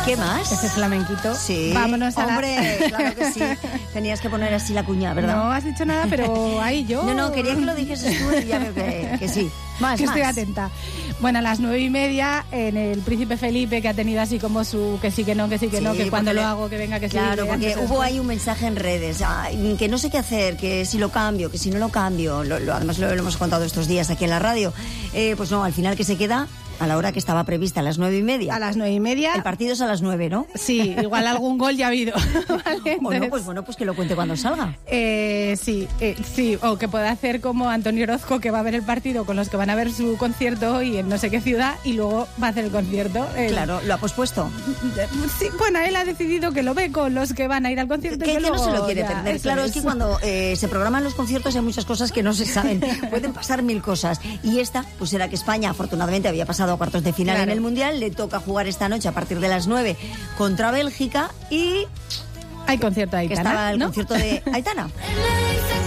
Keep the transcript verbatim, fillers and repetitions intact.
¿Qué más? Ese flamenquito. Sí. Vámonos a Hombre, la... claro que sí. Tenías que poner así la cuña, ¿verdad? No has dicho nada, pero ahí yo... No, no, quería que lo dijeses tú y ya veo que, que sí. Más, que más. estoy atenta. Bueno, a las nueve y media, en el Príncipe Felipe, que ha tenido así como su que sí, que no, que sí, que sí, no, que cuando le... lo hago, que venga, que sí. Claro, porque hubo ahí un mensaje en redes, ay, que no sé qué hacer, que si lo cambio, que si no lo cambio, lo, lo, además lo, lo hemos contado estos días aquí en la radio. Eh, pues no, al final que se queda... A la hora que estaba prevista, a las nueve y media. A las nueve y media. El partido es a las nueve, ¿no? Sí, igual algún gol ya ha habido. Vale, o no, pues bueno, pues que lo cuente cuando salga. Eh, sí, eh, sí, o que pueda hacer como Antonio Orozco, que va a ver el partido con los que van a ver su concierto y en no sé qué ciudad, y luego va a hacer el concierto. Eh, claro, ¿lo ha pospuesto? Sí, bueno, él ha decidido que lo ve con los que van a ir al concierto. Que, y que, que luego, no se lo quiere ya, perder. Claro, es. es que cuando eh, se programan los conciertos hay muchas cosas que no se saben. Pueden pasar mil cosas. Y esta, pues era que España, afortunadamente, había pasado a cuartos de final. Claro. En el Mundial, le toca jugar esta noche a partir de las nueve contra Bélgica y... Hay concierto de Aitana, que estaba el ¿no? concierto de Aitana.